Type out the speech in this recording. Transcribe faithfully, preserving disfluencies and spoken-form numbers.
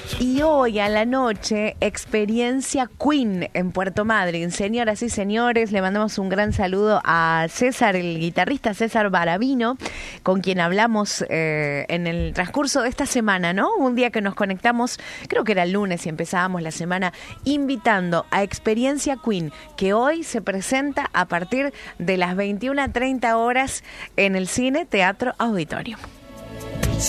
Y hoy a la noche, Experiencia Queen en Puerto Madryn. Señoras y señores, le mandamos un gran saludo a César, el guitarrista César Baravino, con quien hablamos eh, en el transcurso de esta semana, ¿no? Un día que nos conectamos, creo que era el lunes y empezábamos la semana, invitando a Experiencia Queen, que hoy se presenta a partir de las veintiuna treinta horas en el Cine Teatro Auditorium.